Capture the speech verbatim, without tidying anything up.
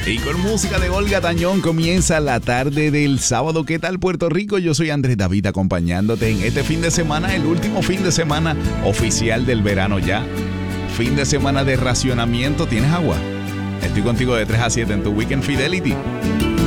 Y con música de Olga Tañón comienza la tarde del sábado. ¿Qué tal, Puerto Rico? Yo soy Andrés David acompañándote en este fin de semana, el último fin de semana oficial del verano ya. Fin de semana de racionamiento. ¿Tienes agua? Estoy contigo de tres a siete en tu Weekend Fidelity.